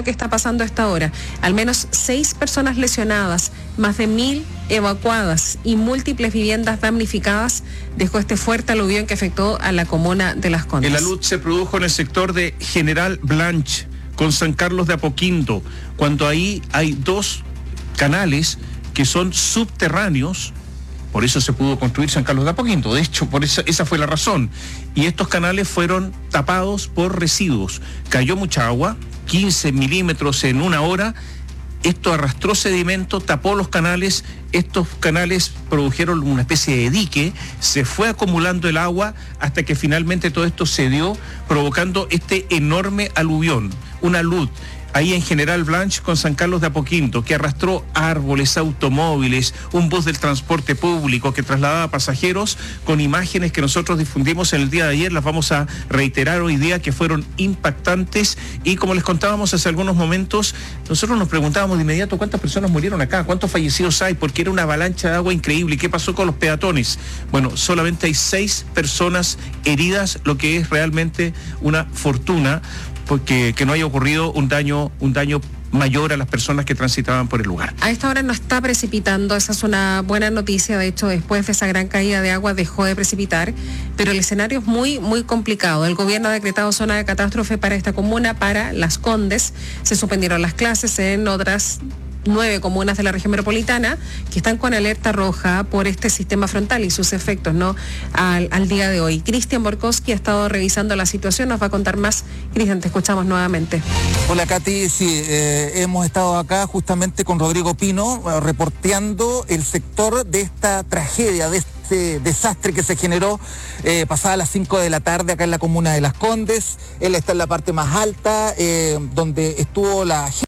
que está pasando a esta hora. Al menos 6 personas lesionadas, más de 1.000 evacuadas y múltiples viviendas damnificadas dejó este fuerte aluvión que afectó a la comuna de Las Condes. El alud se produjo en el sector de General Blanch con San Carlos de Apoquindo, cuando ahí hay 2 canales que son subterráneos. Por eso se pudo construir San Carlos de Apoquindo. De hecho, esa fue la razón. Y estos canales fueron tapados por residuos. Cayó mucha agua, 15 milímetros en una hora. Esto arrastró sedimento, tapó los canales. Estos canales produjeron una especie de dique. Se fue acumulando el agua hasta que finalmente todo esto se dio, provocando este enorme aluvión, un alud. Ahí en General Blanch con San Carlos de Apoquindo, que arrastró árboles, automóviles, un bus del transporte público que trasladaba pasajeros, con imágenes que nosotros difundimos en el día de ayer, las vamos a reiterar hoy día, que fueron impactantes. Y como les contábamos hace algunos momentos, nosotros nos preguntábamos de inmediato cuántas personas murieron acá, cuántos fallecidos hay, porque era una avalancha de agua increíble. ¿Qué pasó con los peatones? Bueno, solamente hay 6 personas heridas, lo que es realmente una fortuna, porque que no haya ocurrido un daño mayor a las personas que transitaban por el lugar. A esta hora no está precipitando, esa es una buena noticia. De hecho, después de esa gran caída de agua dejó de precipitar, pero el escenario es muy, muy complicado. El gobierno ha decretado zona de catástrofe para esta comuna, para Las Condes. Se suspendieron las clases en otras 9 comunas de la región metropolitana que están con alerta roja por este sistema frontal y sus efectos, ¿no? Al día de hoy. Cristian Borkowski ha estado revisando la situación, nos va a contar más. Cristian, te escuchamos nuevamente. Hola, Katy, sí, hemos estado acá justamente con Rodrigo Pino, reporteando el sector de esta tragedia, de este desastre que se generó pasadas las 5 de la tarde acá en la comuna de Las Condes. Él está en la parte más alta, donde estuvo la gente.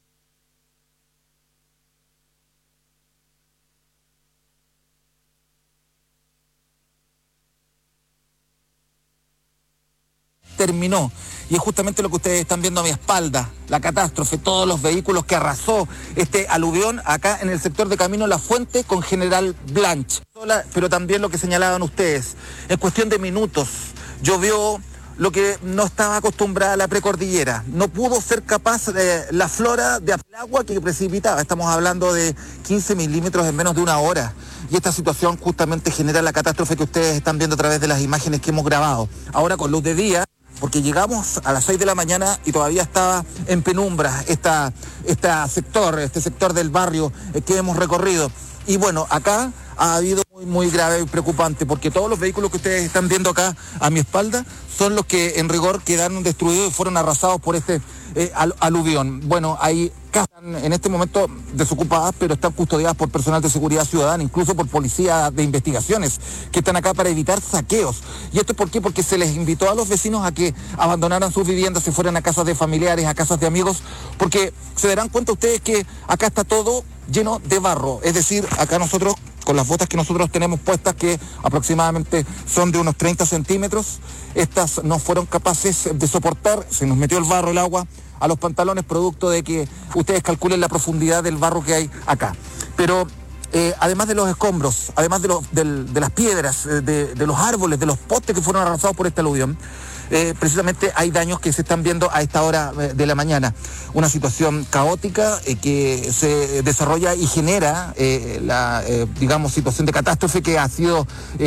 Terminó, y es justamente lo que ustedes están viendo a mi espalda, la catástrofe, todos los vehículos que arrasó este aluvión acá en el sector de Camino La Fuente con General Blanch. Pero también lo que señalaban ustedes, en cuestión de minutos llovió lo que no estaba acostumbrada a la precordillera. No pudo ser capaz la flora de agua que precipitaba. Estamos hablando de 15 milímetros en menos de una hora. Y esta situación justamente genera la catástrofe que ustedes están viendo a través de las imágenes que hemos grabado. Ahora con luz de día, porque llegamos a las 6 de la mañana y todavía estaba en penumbra este sector del barrio que hemos recorrido. Y bueno, acá ha habido muy grave y preocupante, porque todos los vehículos que ustedes están viendo acá a mi espalda son los que en rigor quedaron destruidos y fueron arrasados por este aluvión. Bueno, hay casas en este momento desocupadas, pero están custodiadas por personal de seguridad ciudadana, incluso por policía de investigaciones, que están acá para evitar saqueos. ¿Y esto por qué? Porque se les invitó a los vecinos a que abandonaran sus viviendas, se fueran a casas de familiares, a casas de amigos, porque se darán cuenta ustedes que acá está todo lleno de barro. Es decir, acá nosotros, con las botas que nosotros tenemos puestas, que aproximadamente son de unos 30 centímetros, estas no fueron capaces de soportar, se nos metió el barro, el agua, a los pantalones, producto de que ustedes calculen la profundidad del barro que hay acá. Pero además de los escombros, además de las piedras, de los árboles, de los postes que fueron arrasados por este aluvión, precisamente hay daños que se están viendo a esta hora de la mañana. Una situación caótica que se desarrolla y genera la situación de catástrofe que ha sido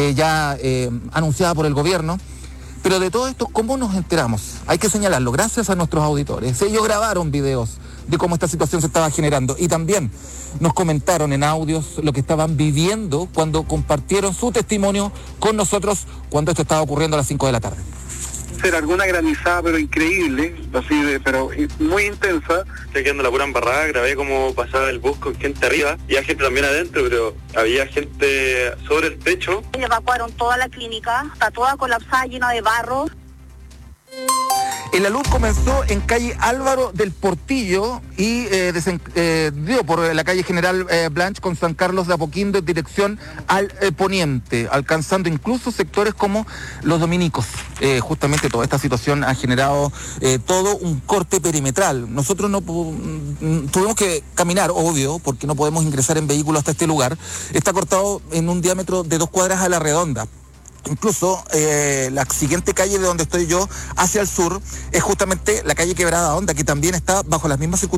ya anunciada por el gobierno. Pero de todo esto, ¿cómo nos enteramos? Hay que señalarlo, gracias a nuestros auditores. Ellos grabaron videos de cómo esta situación se estaba generando y también nos comentaron en audios lo que estaban viviendo cuando compartieron su testimonio con nosotros cuando esto estaba ocurriendo a las 5 de la tarde. Era alguna granizada, pero increíble, pero muy intensa. Estoy quedando la pura embarrada, grabé cómo pasaba el bus con gente arriba, y había gente también adentro, pero había gente sobre el techo. Evacuaron toda la clínica, está toda colapsada, llena de barro. El alud comenzó en calle Álvaro del Portillo y dio por la calle General Blanch con San Carlos de Apoquindo en dirección al poniente, alcanzando incluso sectores como los dominicos. Justamente toda esta situación ha generado todo un corte perimetral. Nosotros no tuvimos que caminar, obvio, porque no podemos ingresar en vehículo hasta este lugar. Está cortado en un diámetro de 2 cuadras a la redonda. Incluso la siguiente calle de donde estoy yo, hacia el sur, es justamente la calle Quebrada Honda, que también está bajo las mismas circunstancias.